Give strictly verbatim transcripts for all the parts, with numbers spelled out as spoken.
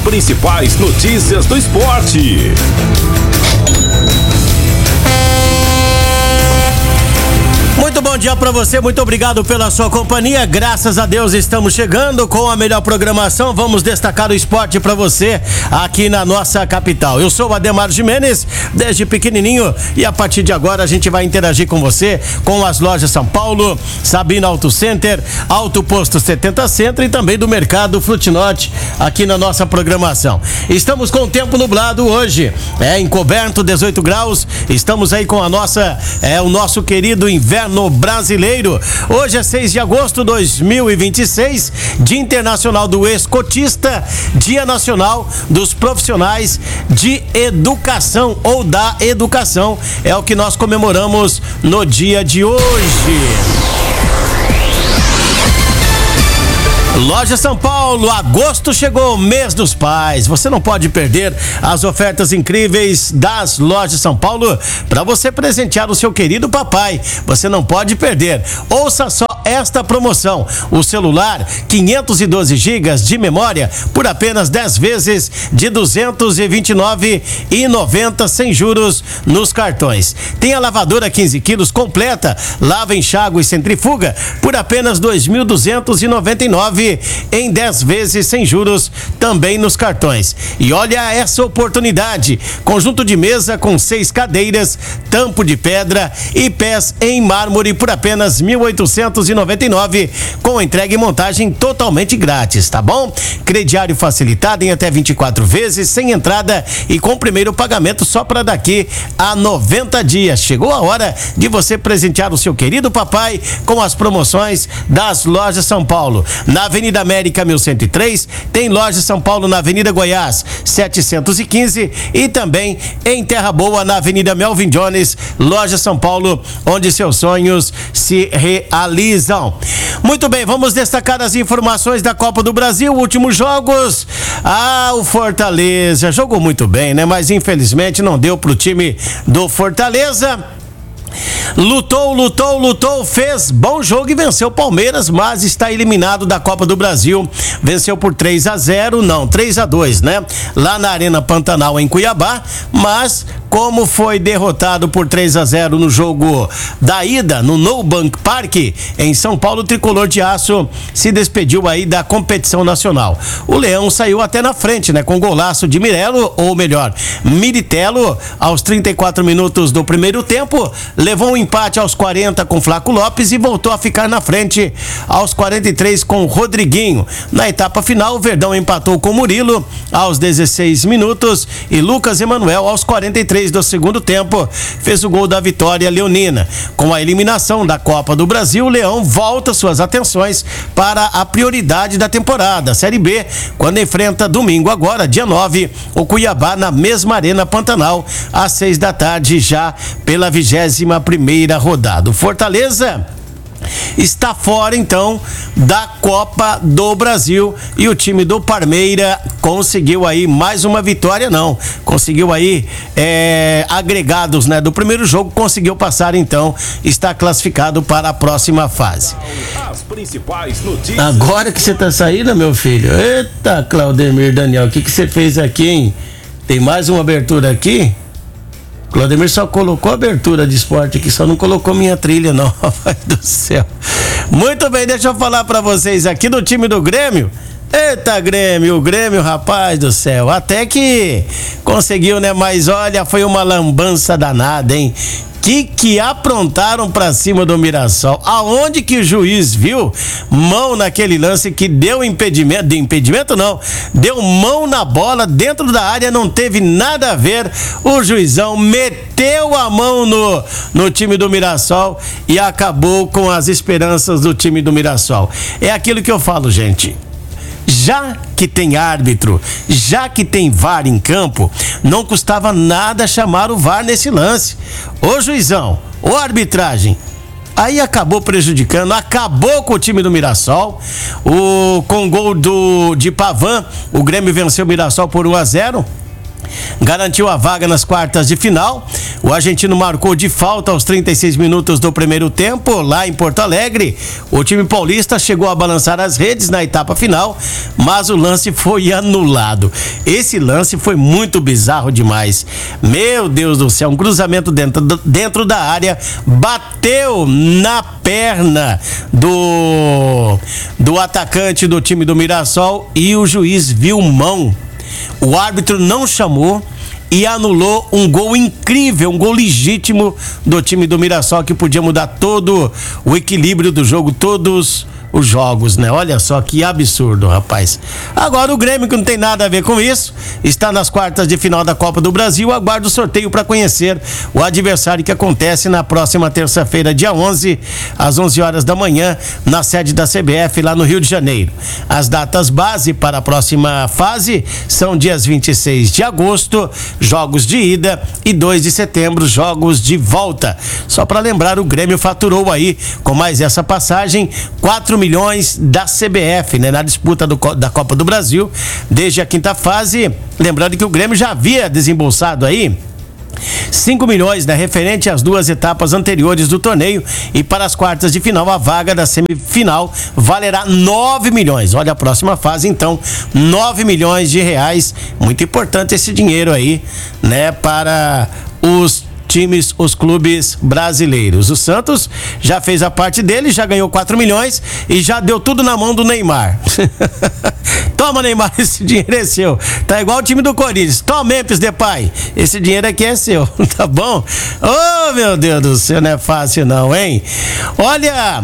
principais notícias do esporte. Muito bom dia pra você, muito obrigado pela sua companhia. Graças a Deus estamos chegando com a melhor programação. Vamos destacar o esporte pra você aqui na nossa capital. Eu sou o Ademar Jimenez, desde pequenininho, e a partir de agora a gente vai interagir com você com as lojas São Paulo, Sabina Auto Center, Auto Posto setenta Centro e também do Mercado Frutinote aqui na nossa programação. Estamos com o tempo nublado hoje, é encoberto, dezoito graus. Estamos aí com a nossa, é o nosso querido inverno brasileiro. Hoje é seis de agosto de dois mil e vinte e seis, Dia Internacional do Escotista, Dia Nacional dos Profissionais de Educação ou da Educação. É o que nós comemoramos no dia de hoje. Loja São Paulo, agosto chegou, mês dos pais. Você não pode perder as ofertas incríveis das Lojas São Paulo para você presentear o seu querido papai. Você não pode perder. Ouça só esta promoção: o celular quinhentos e doze gigas de memória por apenas dez vezes de duzentos e vinte e nove reais e noventa centavos sem juros nos cartões. Tem a lavadora quinze quilos completa, lava, enxágue e centrifuga por apenas dois mil duzentos e noventa e nove reais em dez vezes sem juros também nos cartões. E olha essa oportunidade: conjunto de mesa com seis cadeiras, tampo de pedra e pés em mármore por apenas mil oitocentos e noventa e nove reais, com entrega e montagem totalmente grátis, tá bom? Crediário facilitado em até vinte e quatro vezes sem entrada e com primeiro pagamento só para daqui a noventa dias. Chegou a hora de você presentear o seu querido papai com as promoções das Lojas São Paulo. Na Avenida América mil cento e três, tem Loja São Paulo na Avenida Goiás setecentos e quinze e também em Terra Boa na Avenida Melvin Jones, Loja São Paulo, onde seus sonhos se realizam. Muito bem, vamos destacar as informações da Copa do Brasil, últimos jogos. Ah, o Fortaleza jogou muito bem, né? Mas infelizmente não deu pro time do Fortaleza. Lutou, lutou, lutou, fez bom jogo e venceu o Palmeiras, mas está eliminado da Copa do Brasil. Venceu por três a zero, não, três a dois, né? Lá na Arena Pantanal, em Cuiabá, mas como foi derrotado por três a zero no jogo da ida, no Nubank Park, em São Paulo, o tricolor de aço se despediu aí da competição nacional. O Leão saiu até na frente, né? Com golaço de Mirelo, ou melhor, Miritelo, aos trinta e quatro minutos do primeiro tempo, levou um empate aos quarenta com Flaco Lopes e voltou a ficar na frente aos quarenta e três com Rodriguinho. Na etapa final, o Verdão empatou com Murilo aos dezesseis minutos e Lucas Emanuel aos quarenta e três do segundo tempo fez o gol da vitória leonina. Com a eliminação da Copa do Brasil, o Leão volta suas atenções para a prioridade da temporada, a Série B, quando enfrenta domingo agora, dia nove, o Cuiabá na mesma Arena Pantanal, às seis da tarde, já pela vigésima primeira rodada. O Fortaleza está fora então da Copa do Brasil e o time do Parmeira conseguiu aí mais uma vitória, não, conseguiu aí é, agregados, né, do primeiro jogo, conseguiu passar, então está classificado para a próxima fase. As principais notícias. Agora que você tá saindo, meu filho, eita, Claudemir Daniel, o que que você fez aqui, hein? Tem mais uma abertura aqui? Claudemir só colocou abertura de esporte aqui, só não colocou minha trilha, não. Rapaz do céu. Muito bem, deixa eu falar pra vocês aqui do time do Grêmio. Eita, Grêmio, o Grêmio, rapaz do céu, até que conseguiu, né? Mas olha, foi uma lambança danada, hein? Que que aprontaram pra cima do Mirassol? Aonde que o juiz viu mão naquele lance que deu impedimento? De impedimento não, deu mão na bola dentro da área, não teve nada a ver. O juizão meteu a mão no, no time do Mirassol e acabou com as esperanças do time do Mirassol. É aquilo que eu falo, gente. Já que tem árbitro, já que tem V A R em campo, não custava nada chamar o V A R nesse lance. Ô juizão, ô arbitragem, aí acabou prejudicando, acabou com o time do Mirassol. O, com o gol do, de Pavan, o Grêmio venceu o Mirassol por um a zero. garantiu a vaga nas quartas de final. O argentino marcou de falta aos trinta e seis minutos do primeiro tempo, lá em Porto Alegre. O time paulista chegou a balançar as redes na etapa final, mas o lance foi anulado. Esse lance foi muito bizarro demais. Meu Deus do céu, um cruzamento dentro, dentro da área, bateu na perna do, do atacante do time do Mirassol e o juiz viu mão. O árbitro não chamou e anulou um gol incrível, um gol legítimo do time do Mirassol, que podia mudar todo o equilíbrio do jogo, todos os jogos, né? Olha só que absurdo, rapaz. Agora o Grêmio, que não tem nada a ver com isso, está nas quartas de final da Copa do Brasil. Aguarda o sorteio para conhecer o adversário, que acontece na próxima terça-feira, dia onze, às onze horas da manhã, na sede da C B F, lá no Rio de Janeiro. As datas base para a próxima fase são dias vinte e seis de agosto, jogos de ida, e dois de setembro, jogos de volta. Só para lembrar, o Grêmio faturou aí, com mais essa passagem, quatro milhões da C B F, né, na disputa do, da Copa do Brasil, desde a quinta fase. Lembrando que o Grêmio já havia desembolsado aí cinco milhões, né, referente às duas etapas anteriores do torneio, e para as quartas de final, a vaga da semifinal valerá nove milhões. Olha a próxima fase, então, nove milhões de reais. Muito importante esse dinheiro aí, né, para os times, os clubes brasileiros. O Santos já fez a parte dele, já ganhou quatro milhões e já deu tudo na mão do Neymar. Toma, Neymar, esse dinheiro é seu. Tá igual o time do Corinthians. Toma, Memphis Depay, esse dinheiro aqui é seu, tá bom? Oh, meu Deus do céu, não é fácil não, hein? Olha,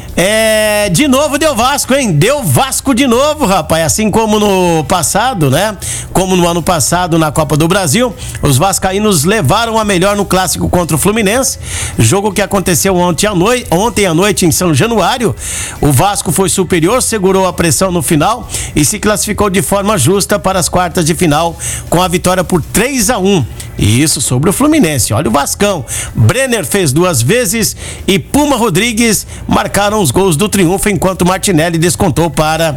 é, de novo deu Vasco, hein? Deu Vasco de novo, rapaz. Assim como no passado, né? Como no ano passado na Copa do Brasil, os vascaínos levaram a melhor no clássico contra o Fluminense. Jogo que aconteceu ontem à noite, ontem à noite em São Januário. O Vasco foi superior, segurou a pressão no final e se classificou de forma justa para as quartas de final, com a vitória por três a um. E isso sobre o Fluminense. Olha o Vascão. Brenner fez duas vezes e Puma Rodrigues marcaram os gols do triunfo, enquanto Martinelli descontou para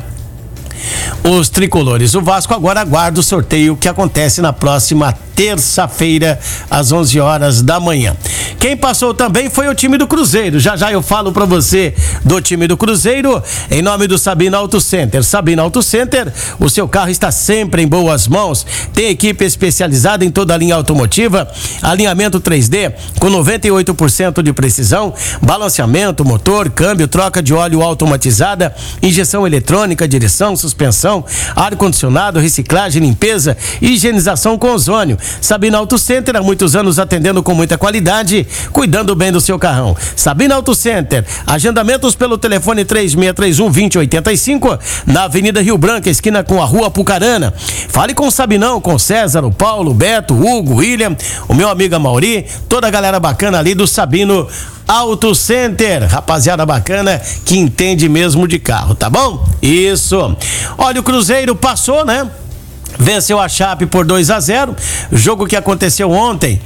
os tricolores. O Vasco agora aguarda o sorteio, que acontece na próxima terça-feira, às onze horas da manhã. Quem passou também foi o time do Cruzeiro. Já já eu falo pra você do time do Cruzeiro, em nome do Sabina Auto Center. Sabina Auto Center, o seu carro está sempre em boas mãos. Tem equipe especializada em toda a linha automotiva, alinhamento três D com noventa e oito por cento de precisão, balanceamento, motor, câmbio, troca de óleo automatizada, injeção eletrônica, direção, suspensão, ar-condicionado, reciclagem, limpeza e higienização com ozônio. Sabina Auto Center, há muitos anos atendendo com muita qualidade, cuidando bem do seu carrão. Sabina Auto Center, agendamentos pelo telefone três seis três um, dois zero oito cinco, na Avenida Rio Branco, esquina com a Rua Apucarana. Fale com o Sabinão, com o César, o Paulo, o Beto, o Hugo, o William, o meu amigo Mauri, toda a galera bacana ali do Sabino Auto Center, rapaziada bacana que entende mesmo de carro, tá bom? Isso. Olha, o Cruzeiro passou, né? Venceu a Chape por dois a zero, jogo que aconteceu ontem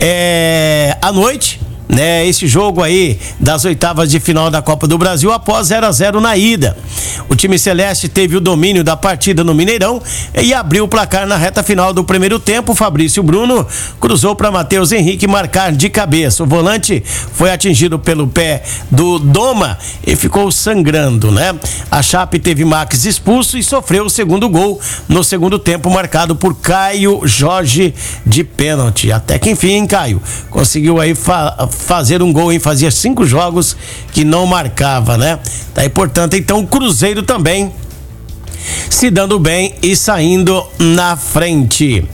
é, à noite, né? Esse jogo aí das oitavas de final da Copa do Brasil, após zero a zero na ida. O time celeste teve o domínio da partida no Mineirão e abriu o placar na reta final do primeiro tempo. Fabrício Bruno cruzou para Matheus Henrique marcar de cabeça. O volante foi atingido pelo pé do Doma e ficou sangrando, né? A Chape teve Max expulso e sofreu o segundo gol no segundo tempo, marcado por Caio Jorge de pênalti. Até que enfim, hein, Caio? Conseguiu aí fa- fazer um gol, hein? Fazia cinco jogos que não marcava, né? Daí, portanto, então o Cruzeiro também se dando bem e saindo na frente.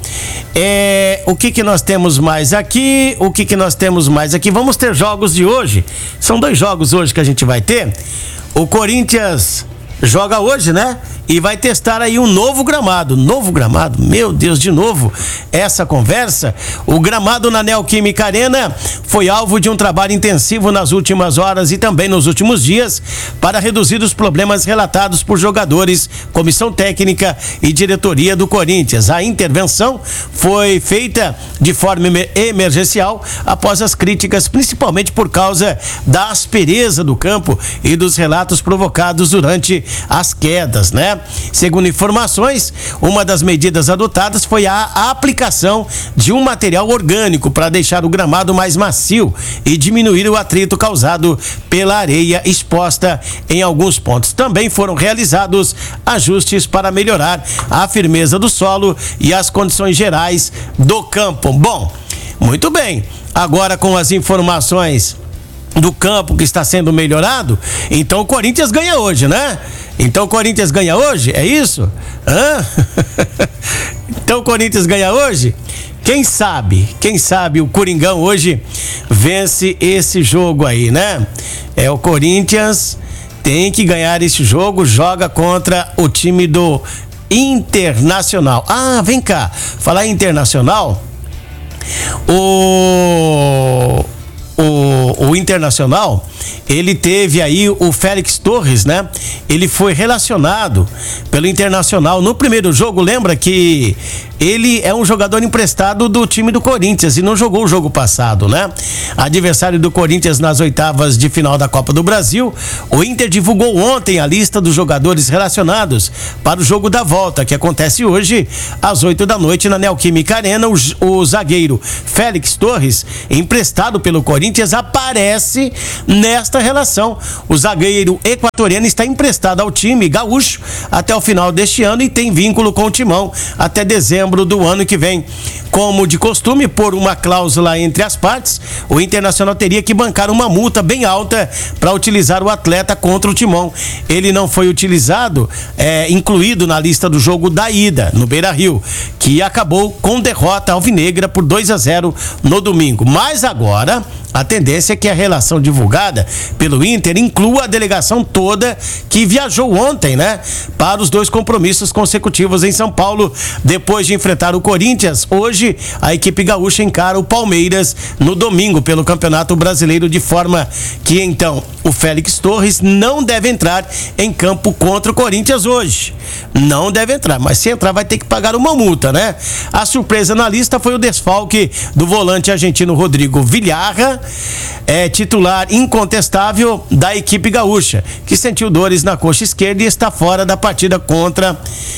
É, o que que nós temos mais aqui? O que que nós temos mais aqui? Vamos ter jogos de hoje. São dois jogos hoje que a gente vai ter. O Corinthians joga hoje, né? E vai testar aí um novo gramado. Novo gramado? Meu Deus, de novo essa conversa. O gramado na Neoquímica Arena foi alvo de um trabalho intensivo nas últimas horas e também nos últimos dias para reduzir os problemas relatados por jogadores, comissão técnica e diretoria do Corinthians. A intervenção foi feita de forma emergencial após as críticas, principalmente por causa da aspereza do campo e dos relatos provocados durante as quedas, né? né? Segundo informações, uma das medidas adotadas foi a, a aplicação de um material orgânico para deixar o gramado mais macio e diminuir o atrito causado pela areia exposta em alguns pontos. Também foram realizados ajustes para melhorar a firmeza do solo e as condições gerais do campo. Bom, muito bem. Agora, com as informações do campo que está sendo melhorado, então o Corinthians ganha hoje, né? Então o Corinthians ganha hoje? É isso? Hã? Então o Corinthians ganha hoje? Quem sabe, quem sabe o Coringão hoje vence esse jogo aí, né? É, o Corinthians tem que ganhar esse jogo, joga contra o time do Internacional. Ah, vem cá, falar em Internacional, o... O, o Internacional, ele teve aí o Félix Torres, né? Ele foi relacionado pelo Internacional no primeiro jogo. Lembra que ele é um jogador emprestado do time do Corinthians e não jogou o jogo passado, né? Adversário do Corinthians nas oitavas de final da Copa do Brasil. O Inter divulgou ontem a lista dos jogadores relacionados para o jogo da volta, que acontece hoje às oito da noite na Neoquímica Arena. O, o zagueiro Félix Torres, emprestado pelo Corinthians, aparece nesta relação. O zagueiro equatoriano está emprestado ao time gaúcho até o final deste ano e tem vínculo com o Timão até dezembro do ano que vem. Como de costume, por uma cláusula entre as partes, o Internacional teria que bancar uma multa bem alta para utilizar o atleta contra o Timão. Ele não foi utilizado, é, incluído na lista do jogo da ida, no Beira-Rio, que acabou com derrota alvinegra por dois a zero no domingo. Mas agora, a tendência é que a relação divulgada pelo Inter inclua a delegação toda que viajou ontem, né? Para os dois compromissos consecutivos em São Paulo, depois de enfrentar o Corinthians. Hoje, a equipe gaúcha encara o Palmeiras no domingo pelo Campeonato Brasileiro, de forma que, então, o Félix Torres não deve entrar em campo contra o Corinthians hoje. Não deve entrar, mas se entrar vai ter que pagar uma multa, né? A surpresa na lista foi o desfalque do volante argentino Rodrigo Villarra, é titular incontestável da equipe gaúcha, que sentiu dores na coxa esquerda e está fora da partida contra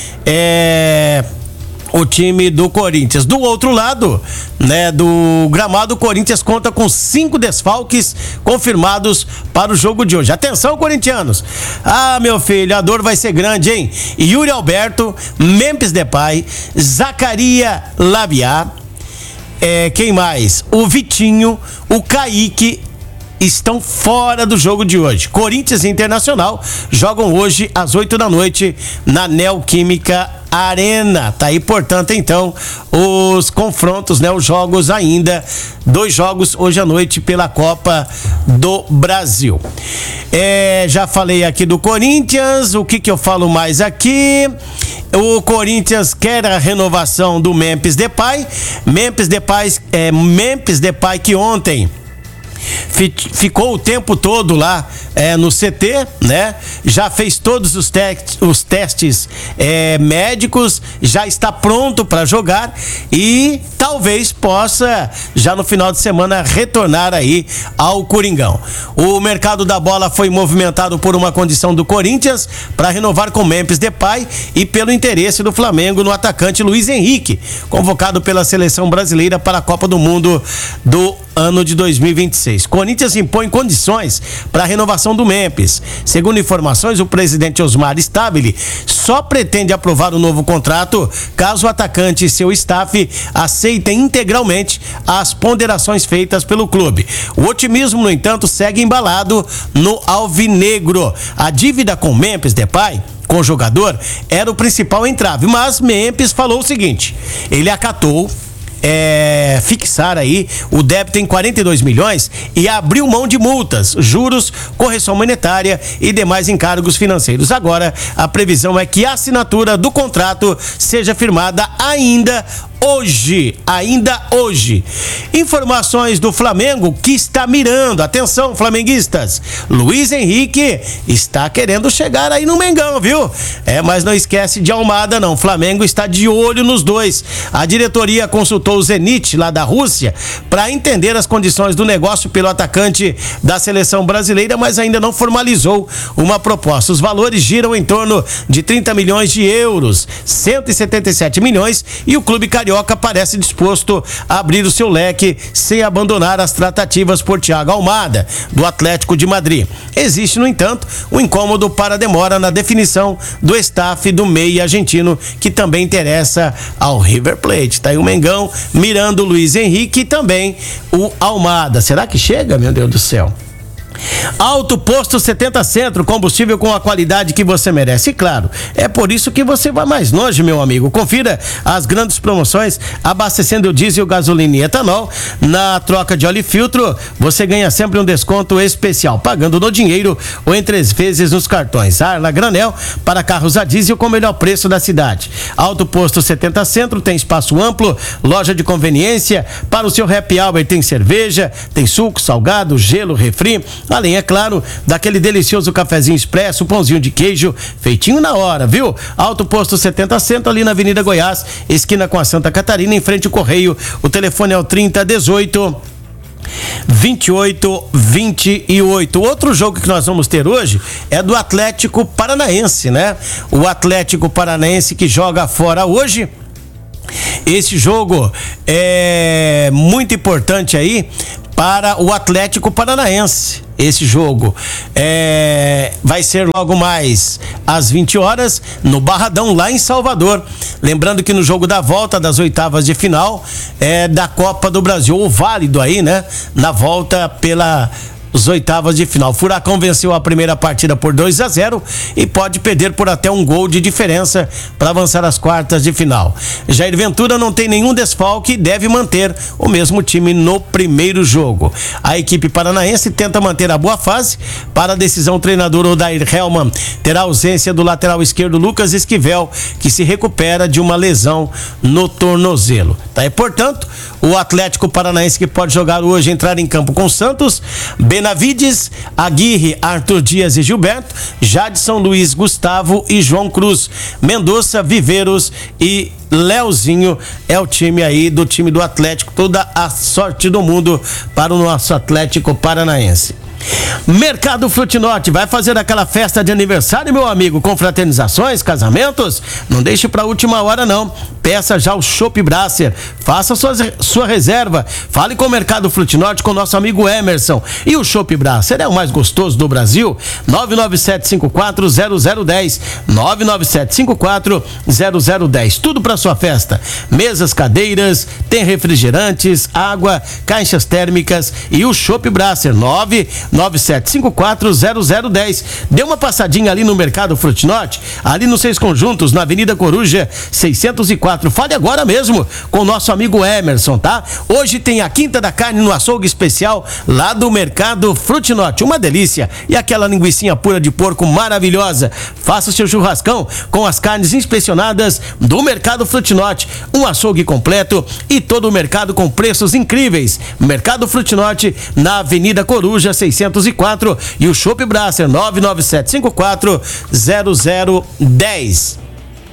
é, o time do Corinthians. Do outro lado, né, do gramado, o Corinthians conta com cinco desfalques confirmados para o jogo de hoje. Atenção, corintianos! Ah, meu filho, a dor vai ser grande, hein? Yuri Alberto, Memphis Depay, Zacaria Labiá, É, quem mais? O Vitinho, o Kaique estão fora do jogo de hoje. Corinthians e Internacional jogam hoje às oito da noite na Neoquímica Arena. Tá aí, portanto, então, os confrontos, né? Os jogos ainda, dois jogos hoje à noite pela Copa do Brasil. É, já falei aqui do Corinthians, o que que eu falo mais aqui? O Corinthians quer a renovação do Memphis Depay. Memphis Depay, é, Memphis Depay que ontem ficou o tempo todo lá é, no C T, né? Já fez todos os, te os testes é, médicos, já está pronto para jogar e talvez possa já no final de semana retornar aí ao Coringão. O mercado da bola foi movimentado por uma condição do Corinthians para renovar com Memphis Depay e pelo interesse do Flamengo no atacante Luiz Henrique, convocado pela seleção brasileira para a Copa do Mundo do ano de dois mil e vinte e seis. Corinthians impõe condições para a renovação do Memphis. Segundo informações, o presidente Osmar Stabile só pretende aprovar o novo contrato caso o atacante e seu staff aceitem integralmente as ponderações feitas pelo clube. O otimismo, no entanto, segue embalado no alvinegro. A dívida com Memphis Depay, com o jogador, era o principal entrave, mas Memphis falou o seguinte: ele acatou É, fixar aí o débito em quarenta e dois milhões e abriu mão de multas, juros, correção monetária e demais encargos financeiros. Agora, a previsão é que a assinatura do contrato seja firmada ainda hoje, ainda hoje. Informações do Flamengo que está mirando, atenção, flamenguistas, Luiz Henrique está querendo chegar aí no Mengão, viu? É, mas não esquece de Almada não, Flamengo está de olho nos dois. A diretoria consultou visitou o Zenit, lá da Rússia, para entender as condições do negócio pelo atacante da seleção brasileira, mas ainda não formalizou uma proposta. Os valores giram em torno de trinta milhões de euros, cento e setenta e sete milhões, e o clube carioca parece disposto a abrir o seu leque sem abandonar as tratativas por Thiago Almada, do Atlético de Madrid. Existe, no entanto, um incômodo para a demora na definição do staff do meia argentino, que também interessa ao River Plate. Tá aí o Mengão mirando o Luiz Henrique e também o Almada. Será que chega, meu Deus do céu? Alto Posto setenta Centro, combustível com a qualidade que você merece. E claro, é por isso que você vai mais longe, meu amigo. Confira as grandes promoções abastecendo o diesel, gasolina e etanol. Na troca de óleo e filtro, você ganha sempre um desconto especial, pagando no dinheiro ou em três vezes nos cartões. Arla Granel, para carros a diesel com o melhor preço da cidade. Alto Posto setenta Centro tem espaço amplo, loja de conveniência. Para o seu happy hour tem cerveja, tem suco, salgado, gelo, refri. Além, é claro, daquele delicioso cafezinho expresso, pãozinho de queijo, feitinho na hora, viu? Alto Posto setenta Centro, ali na Avenida Goiás, esquina com a Santa Catarina, em frente ao Correio. O telefone é o trinta dezoito vinte e oito vinte e oito. Outro jogo que nós vamos ter hoje é do Atlético Paranaense, né? O Atlético Paranaense que joga fora hoje. Esse jogo é muito importante aí para o Atlético Paranaense. Esse jogo é, vai ser logo mais às vinte horas no Barradão, lá em Salvador. Lembrando que no jogo da volta das oitavas de final é, da Copa do Brasil, o válido aí, né? Na volta pela Os oitavas de final. Furacão venceu a primeira partida por dois a zero e pode perder por até um gol de diferença para avançar às quartas de final. Jair Ventura não tem nenhum desfalque e deve manter o mesmo time no primeiro jogo. A equipe paranaense tenta manter a boa fase. Para a decisão, o treinador Odair Hellmann terá ausência do lateral esquerdo Lucas Esquivel, que se recupera de uma lesão no tornozelo. Tá? E, portanto, o Atlético Paranaense, que pode jogar hoje, entrar em campo com Santos, Benavides, Aguirre, Arthur Dias e Gilberto, Jadson, Luiz Gustavo e João Cruz, Mendonça, Viveiros e Leozinho. É o time aí do time do Atlético. Toda a sorte do mundo para o nosso Atlético Paranaense. Mercado Frutinote vai fazer aquela festa de aniversário, meu amigo, com fraternizações, casamentos? Não deixe pra última hora, não. Peça já o Chopp Brasser, faça sua, sua reserva. Fale com o Mercado Frutinote, com o nosso amigo Emerson. E o Chopp Brasser é o mais gostoso do Brasil. nove nove sete cinco quatro zero zero um zero, nove nove sete cinco quatro zero zero um zero. Tudo pra sua festa. Mesas, cadeiras, tem refrigerantes, água, caixas térmicas e o Chopp Brasser. nove nove sete cinco quatro zero zero um zero. Dê uma passadinha ali no Mercado Frutinote, ali nos Seis Conjuntos, na Avenida Coruja seiscentos e quatro. Fale agora mesmo com o nosso amigo Emerson, tá? Hoje tem a Quinta da Carne no açougue especial lá do Mercado Frutinote. Uma delícia. E aquela linguicinha pura de porco maravilhosa. Faça o seu churrascão com as carnes inspecionadas do Mercado Frutinote. Um açougue completo e todo o mercado com preços incríveis. Mercado Frutinote na Avenida Coruja seiscentos e quatro e o Chopp Brasser nove nove sete cinco quatro zero zero um zero.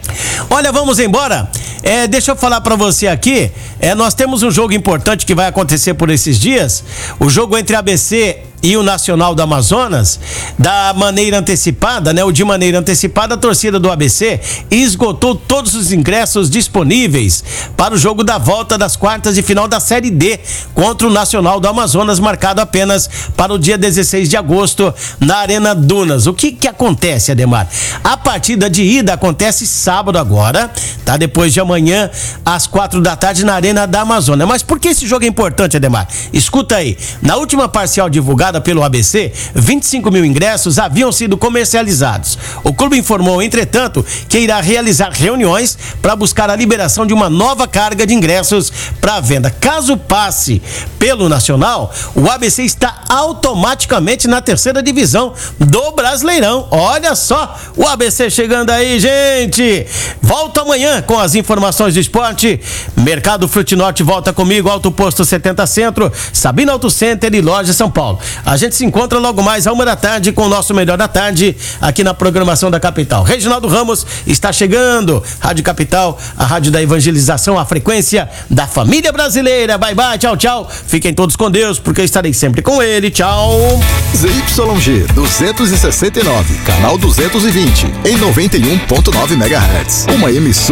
Olha, vamos embora. É, deixa eu falar pra você aqui. É, nós temos um jogo importante que vai acontecer por esses dias. O jogo entre a A B C e o Nacional do Amazonas, da maneira antecipada, né? O de maneira antecipada, a torcida do A B C esgotou todos os ingressos disponíveis para o jogo da volta das quartas de final da Série D contra o Nacional do Amazonas, marcado apenas para o dia dezesseis de agosto na Arena Dunas. O que que acontece, Ademar? A partida de ida acontece sábado agora, tá? Depois de amanhã, às quatro da tarde, na Arena da Amazônia. Mas por que esse jogo é importante, Ademar? Escuta aí, na última parcial divulgada pelo A B C, vinte e cinco mil ingressos haviam sido comercializados. O clube informou, entretanto, que irá realizar reuniões para buscar a liberação de uma nova carga de ingressos para venda. Caso passe pelo Nacional, o A B C está automaticamente na terceira divisão do Brasileirão. Olha só, o A B C chegando aí, gente. Volto amanhã com as informações do esporte. Mercado Frutinote volta comigo, Alto Posto setenta Centro, Sabina Auto Center e Loja São Paulo. A gente se encontra logo mais a uma da tarde com o nosso Melhor da Tarde aqui na programação da Capital. Reginaldo Ramos está chegando. Rádio Capital, a rádio da evangelização, a frequência da família brasileira. Bye, bye, tchau, tchau. Fiquem todos com Deus, porque eu estarei sempre com ele. Tchau. Z Y G duzentos e sessenta e nove, canal duzentos e vinte, em noventa e um ponto nove megahertz. Uma emissora